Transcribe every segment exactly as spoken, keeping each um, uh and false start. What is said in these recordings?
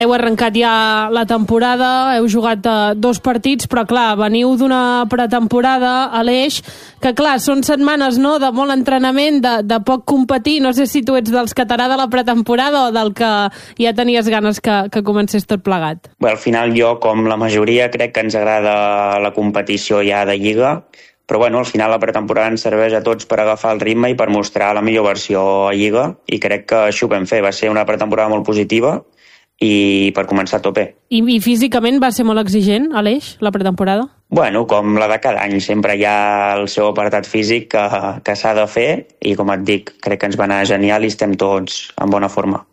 Heu arrencat ja la temporada, heu jugat uh, dos partits, però clar, veniu d'una pretemporada a l'Eix, que clar, són setmanes, no?, de molt entrenament, de, de poc competir. No sé si tu ets dels que t'agrada la pretemporada o del que ja tenies ganes que, que comencés tot plegat. Bé, al final jo, com la majoria, crec que ens agrada la competició ja de Lliga, però bueno, al final la pretemporada ens serveix a tots per agafar el ritme i per mostrar la millor versió a Lliga, i crec que això ho vam fer. Va ser una pretemporada molt positiva i per començar a tope. I, i físicament va ser molt exigent a l'Eix, la pretemporada? Bueno, com la de cada any, sempre hi ha el seu apartat físic que, que s'ha de fer, i com et dic, crec que ens va anar genial i estem tots en bona forma.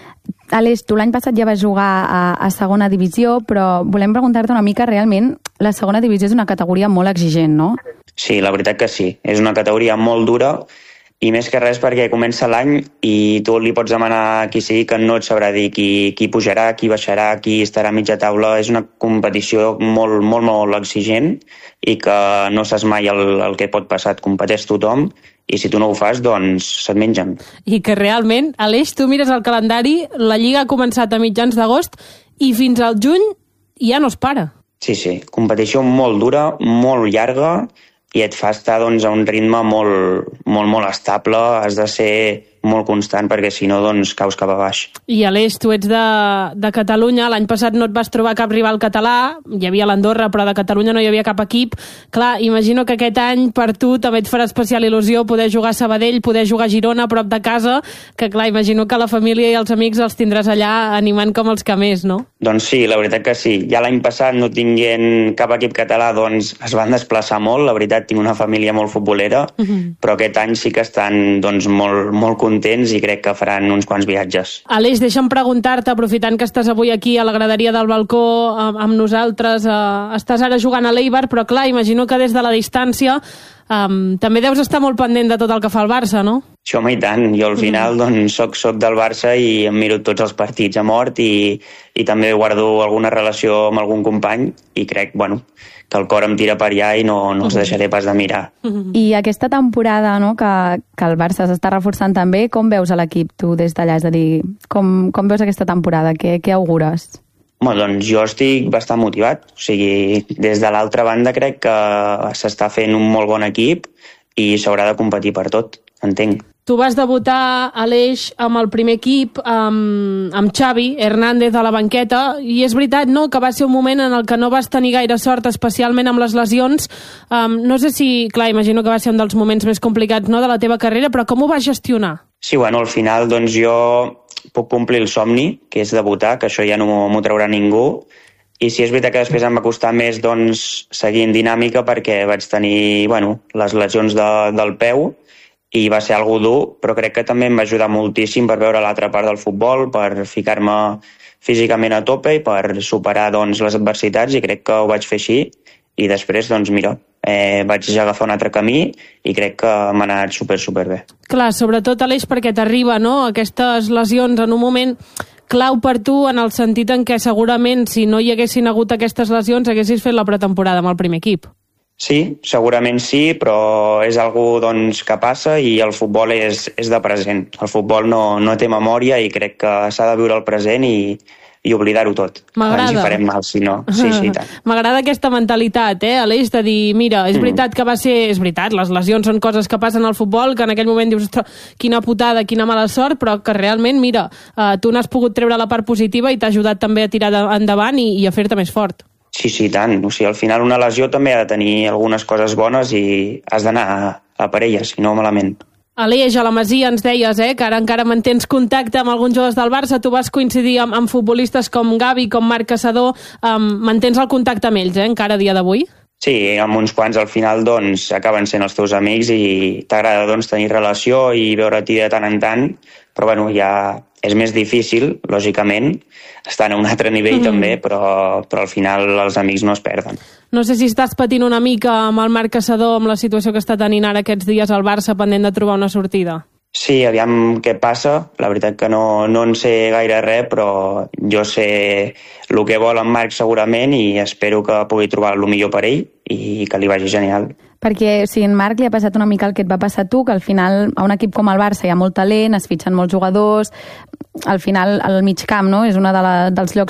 Aleix, tu l'any passat ja vas jugar a, a segona divisió, però volem preguntar-te una mica, realment, la segona divisió és una categoria molt exigent, no? Sí, la veritat que sí. És una categoria molt dura, i més que res perquè comença l'any i tu li pots demanar a qui sigui que no et sabrà dir qui, qui pujarà, qui baixarà, qui estarà a mitja taula. És una competició molt, molt, molt exigent i que no saps mai el, el que pot passar. Et competeix tothom i si tu no ho fas, doncs se't mengen. I que realment, Aleix, tu mires el calendari, la Lliga ha començat a mitjans d'agost i fins al juny ja no es para. Sí, sí, competició molt dura, molt llarga, i et fa estar doncs, a un ritme molt, molt, molt estable. Has de ser molt constant perquè si no doncs, caus cap a baix. I Aleix, tu ets de, de Catalunya, l'any passat no et vas trobar cap rival català, hi havia l'Andorra, però de Catalunya no hi havia cap equip. Clar, imagino que aquest any per tu també et farà especial il·lusió poder jugar a Sabadell, poder jugar a Girona, a prop de casa, que clar, imagino que la família i els amics els tindràs allà animant com els que més, no? Doncs sí, la veritat que sí. Ja l'any passat, no tinguent cap equip català, doncs es van desplaçar molt. La veritat, tinc una família molt futbolera, uh-huh. però aquest any sí que estan doncs, molt, molt contents i crec que faran uns quants viatges. Aleix, deixa'm preguntar-te, aprofitant que estàs avui aquí a la graderia del balcó amb, amb nosaltres, eh, estàs ara jugant a l'Eibar, però clar, imagino que des de la distància Um, també deus estar molt pendent de tot el que fa el Barça, no? Això, home, i tant. Jo al final doncs, soc, soc del Barça i em miro tots els partits a mort i, i també guardo alguna relació amb algun company i crec, bueno, que el cor em tira per allà i no, no els deixaré pas de mirar. I aquesta temporada, no, que, que el Barça s'està reforçant també, com veus a l'equip tu des d'allà? És a dir, com, com veus aquesta temporada? Què, què augures? Home, doncs jo estic bastant motivat. O sigui, des de l'altra banda crec que s'està fent un molt bon equip i s'haurà de competir per tot, entenc. Tu vas debutar a l'Eix amb el primer equip, amb, amb Xavi Hernández a la banqueta, i és veritat, no?, que va ser un moment en el que no vas tenir gaire sort, especialment amb les lesions. Um, no sé si, clar, imagino que va ser un dels moments més complicats, no?, de la teva carrera, però com ho vas gestionar? Sí, bueno, al final, doncs jo puc complir el somni, que és debutar, que això ja no m'ho traurà ningú, i sí, és veritat que després em va costar més doncs, seguir en dinàmica perquè vaig tenir bueno, les lesions de, del peu i va ser algo dur, però crec que també em va ajudar moltíssim per veure l'altra part del futbol, per ficar-me físicament a tope i per superar doncs, les adversitats, i crec que ho vaig fer així. I després, doncs mira, eh, vaig agafar un altre camí i crec que m'ha anat super, super bé. Clar, sobretot, Aleix, perquè t'arriba, no?, aquestes lesions en un moment clau per tu, en el sentit en què segurament si no hi haguessin hagut aquestes lesions haguessis fet la pretemporada amb el primer equip. Sí, segurament sí, però és algo doncs, que passa i el futbol és, és de present. El futbol no, no té memòria i crec que s'ha de viure el present i i oblidar-ho tot. M'agrada. Ens hi farem mal, si no. Sí, sí, tant. M'agrada aquesta mentalitat, eh, Aleix, de dir, mira, és veritat que va ser... És veritat, les lesions són coses que passen al futbol, que en aquell moment dius, quina putada, quina mala sort, però que realment, mira, eh, tu n'has pogut treure la part positiva i t'ha ajudat també a tirar endavant i, i a fer-te més fort. Sí, sí, tant. O sigui, al final una lesió també ha de tenir algunes coses bones i has d'anar a, a per elles, si no malament. Aleix, a la Masia ens deies eh, que ara encara mantens contacte amb alguns jugadors del Barça, tu vas coincidir amb, amb futbolistes com Gavi, com Marc Caçador, um, mantens el contacte amb ells, eh, encara a dia d'avui? Sí, amb uns quants al final doncs, acaben sent els teus amics i t'agrada doncs, tenir relació i veure-t'hi de tant en tant, però bueno, ja és més difícil, lògicament, estan a un altre nivell mm. també, però, però al final els amics no es perden. No sé si estàs patint una mica amb el Marc Caçador, amb la situació que està tenint ara aquests dies al Barça, pendent de trobar una sortida. Sí, aviam què passa. La veritat que no, no en sé gaire res, però jo sé el que vol en Marc segurament i espero que pugui trobar el millor per ell i que li vagi genial. Perquè o sigui, en Marc li ha passat una mica el que et va passar a tu, que al final a un equip com el Barça hi ha molt talent, es fitxen molts jugadors, al final el mig camp no? És un de la, dels llocs